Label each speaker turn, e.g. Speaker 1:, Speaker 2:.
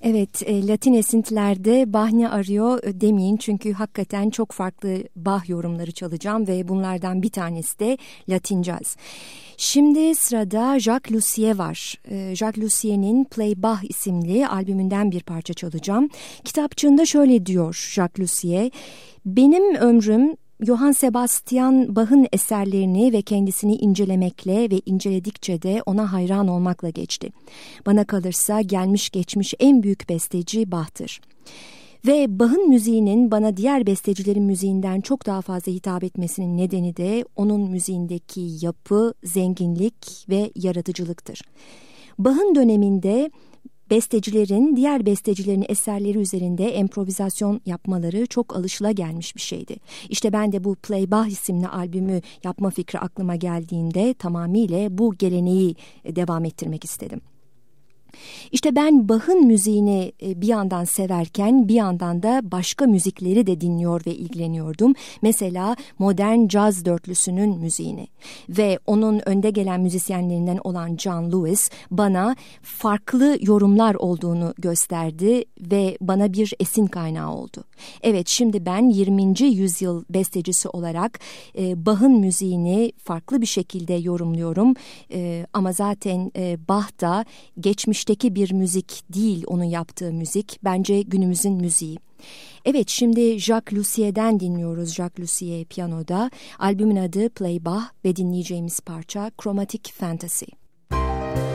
Speaker 1: Evet, Latin esintilerde Bach ne arıyor demeyin çünkü hakikaten çok farklı Bach yorumları çalacağım ve bunlardan bir tanesi de Latin Jazz. Şimdi sırada Jacques Lussier var. Jacques Lussier'in Play Bach isimli albümünden bir parça çalacağım. Kitapçığında şöyle diyor Jacques Lussier: "Benim ömrüm Johann Sebastian Bach'ın eserlerini ve kendisini incelemekle ve inceledikçe de ona hayran olmakla geçti. Bana kalırsa gelmiş geçmiş en büyük besteci Bach'tır. Ve Bach'ın müziğinin bana diğer bestecilerin müziğinden çok daha fazla hitap etmesinin nedeni de onun müziğindeki yapı, zenginlik ve yaratıcılıktır. Bach'ın döneminde bestecilerin diğer bestecilerin eserleri üzerinde improvizasyon yapmaları çok alışılagelmiş bir şeydi. İşte ben de bu Play Bach isimli albümü yapma fikri aklıma geldiğinde tamamıyla bu geleneği devam ettirmek istedim. İşte ben Bach'ın müziğini bir yandan severken bir yandan da başka müzikleri de dinliyor ve ilgileniyordum. Mesela modern caz dörtlüsünün müziğini ve onun önde gelen müzisyenlerinden olan John Lewis bana farklı yorumlar olduğunu gösterdi ve bana bir esin kaynağı oldu. Evet, şimdi ben 20. yüzyıl bestecisi olarak Bach'ın müziğini farklı bir şekilde yorumluyorum ama zaten Bach da geçmişteki bir müzik değil onun yaptığı müzik, bence günümüzün müziği. Evet, şimdi Jacques Lussier'den dinliyoruz. Jacques Lussier piyanoda. Albümün adı Play Bach ve dinleyeceğimiz parça Chromatic Fantasy.